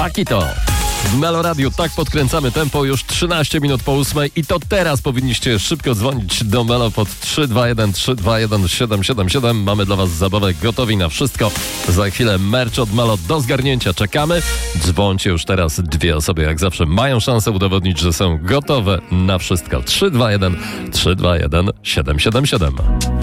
Fakito. W Melo Radiu tak podkręcamy tempo, już 13 minut po 8 i to teraz powinniście szybko dzwonić do Melo pod 321 321 777. Mamy dla was zabawę, gotowi na wszystko. Za chwilę merch od Melo do zgarnięcia. Czekamy. Dzwońcie już teraz. 2 osoby jak zawsze mają szansę udowodnić, że są gotowe na wszystko. 321 321 777.